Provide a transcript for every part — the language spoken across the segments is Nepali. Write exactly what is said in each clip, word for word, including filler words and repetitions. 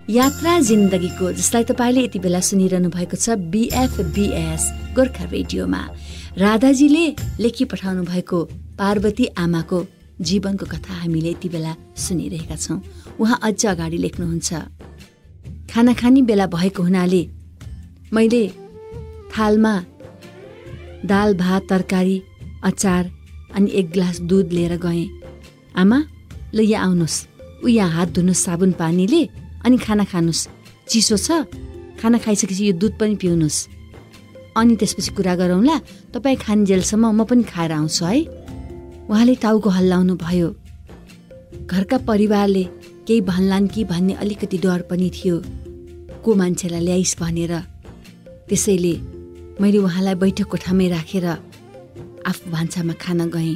यात्रा जिन्दगीको, जसलाई तपाईँले यति बेला सुनिरहनु भएको छ बीएफबीएस गोर्खा रेडियोमा। राधाजीले लेखी पठाउनु भएको पार्वती आमाको जीवनको कथा हामीले यति बेला सुनिरहेका छौँ। उहाँ अझ अगाडि लेख्नुहुन्छ, खाना खाने बेला भएको हुनाले मैले थालमा दाल भात तरकारी अचार अनि एक ग्लास दुध लिएर गएँ। आमा ल यहाँ आउनुहोस्, ऊ यहाँ हात धुनुहोस् साबुन पानीले, अनि खाना खानुहोस्, चिसो छ, खाना खाइसकेपछि यो दुध पनि पिउनुहोस्, अनि त्यसपछि कुरा गरौँला, तपाईँ खानजेलसम्म म पनि खाएर आउँछु है। उहाँले टाउको हल्लाउनु भयो। घरका परिवारले केही भन्लान् कि भन्ने अलिकति डर पनि थियो, को मान्छेलाई ल्याइस् भनेर। त्यसैले मैले उहाँलाई बैठक कोठामै राखेर आफू भान्सामा खाना गएँ।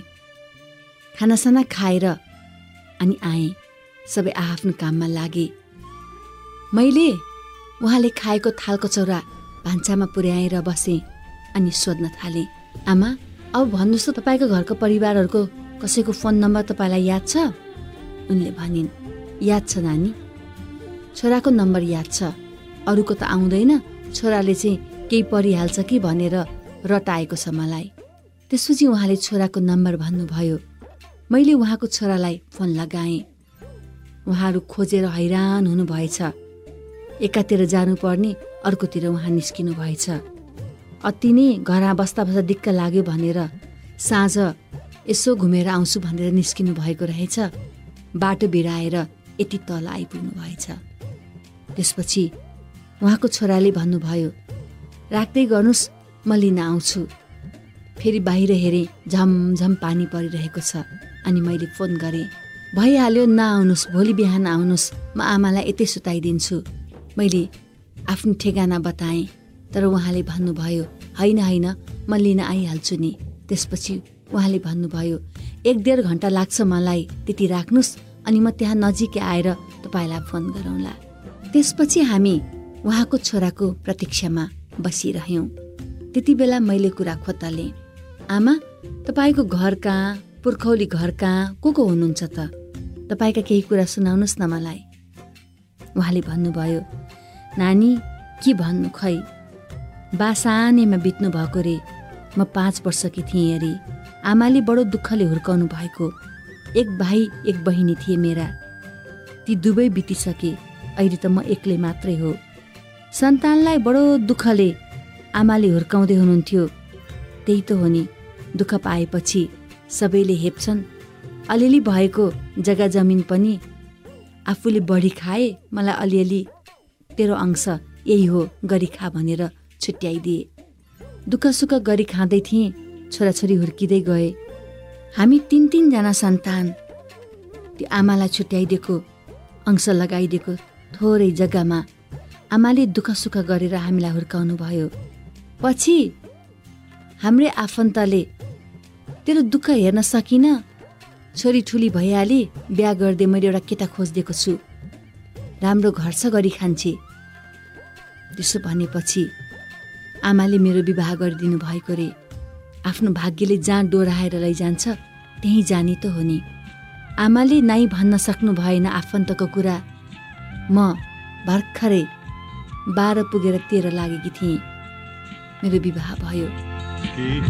खानासाना खाएर अनि आएँ, सबै आआफ्नो काममा लागे। मैले उहाँले खाएको थालको चौरा भान्सामा पुर्याएर बसेँ अनि सोध्न थालेँ, आमा अब भन्नुहोस् त तपाईँको घरको परिवारहरूको कसैको फोन नम्बर तपाईँलाई याद छ? उनले भनिन्, याद छ नानी, छोराको नम्बर याद छ, अरूको त आउँदैन, छोराले चाहिँ केही परिहाल्छ कि भनेर रटाएको छ मलाई। त्यसपछि उहाँले छोराको नम्बर भन्नुभयो। मैले उहाँको छोरालाई फोन लगाएँ। उहाँहरू खोजेर हैरान हुनुभएछ। एकातिर जानुपर्ने, अर्कोतिर उहाँ निस्किनु भएछ। अति नै घरमा बस्दा बस्दा दिक्क लाग्यो भनेर साँझ यसो घुमेर आउँछु भनेर निस्किनु भएको रहेछ। बाटो बिराएर यति तल आइपुग्नु भएछ। त्यसपछि उहाँको छोराले भन्नुभयो, राख्दै गर्नुहोस्, म लिन आउँछु। फेरि बाहिर हेरेँ, झमझम पानी परिरहेको छ। अनि मैले फोन गरेँ, भइहाल्यो, नआउनुहोस्, भोलि बिहान आउनुहोस्, म आमालाई यतै सुताइदिन्छु। मैले आफ्नो ठेगाना बताएँ, तर उहाँले भन्नुभयो, होइन होइन, म लिन आइहाल्छु नि। त्यसपछि उहाँले भन्नुभयो, एक डेढ घन्टा लाग्छ मलाई, त्यति राख्नुहोस्, अनि म त्यहाँ नजिकै आएर तपाईँलाई फोन गरौँला। त्यसपछि हामी उहाँको छोराको प्रतीक्षामा बसिरह्यौँ। त्यति बेला मैले कुरा खोतलेँ, आमा तपाईँको घर कहाँ, पुर्खौली घर कहाँ, को को हुनुहुन्छ त? तपाईँका केही कुरा सुनाउनुहोस् न मलाई। उहाँले भन्नुभयो, नानी के भन्नु खै, बा सानैमा बित्नु भएको रे, म पाँच वर्षकी थिएँ अरे। आमाले बडो दुःखले हुर्काउनु भएको। एक भाइ एक बहिनी थिए मेरा, ती दुवै बितिसके, अहिले त म एक्लै मात्रै हो। सन्तानलाई बडो दुःखले आमाले हुर्काउँदै हुनुहुन्थ्यो। त्यही त हो नि, दुःख पाएपछि सबैले हेप्छन्। अलिअलि भएको जग्गा जमिन पनि आफूले बढी खाए, मलाई अलिअलि तेरो अंश यही हो, गरी खा भनेर छुट्याइदिए। दुःख सुख गरी खाँदै थिएँ, छोराछोरी हुर्किँदै गए। हामी तिन तिनजना सन्तान, त्यो आमालाई छुट्याइदिएको, अंश लगाइदिएको थोरै जग्गामा आमाले दुःख सुख गरेर हामीलाई हुर्काउनु भयो। पछि हाम्रै आफन्तले, तेरो दुःख हेर्न सकिन, छोरी ठुली भइहाली, बिहा गर्दै मैले एउटा केटा खोजिदिएको छु, राम्रो घर छ, गरी खान्छे। त्यसो भनेपछि आमाले मेरो विवाह गरिदिनु भएको रे। आफ्नो भाग्यले जहाँ डोराएर लैजान्छ त्यहीँ जाने त हो नि। आमाले नाइ भन्न सक्नु भएन आफन्तको कुरा। म भर्खरै बाह्र पुगेर तेह्र लागेकी थिएँ, मेरो विवाह भयो।